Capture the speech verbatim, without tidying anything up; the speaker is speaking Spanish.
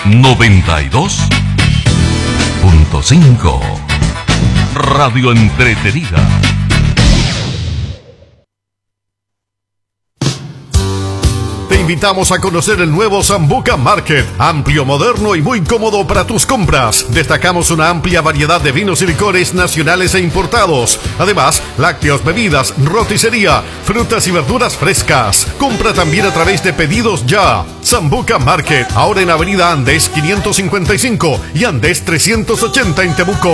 noventa y dos punto cinco. Radio Entretenida. Te invitamos a conocer el nuevo Sambuca Market, amplio, moderno y muy cómodo para tus compras. Destacamos una amplia variedad de vinos y licores nacionales e importados. Además, lácteos, bebidas, roticería, frutas y verduras frescas. Compra también a través de Pedidos Ya. Sambuca Market, ahora en Avenida Andes quinientos cincuenta y cinco y Andes trescientos ochenta en Temuco.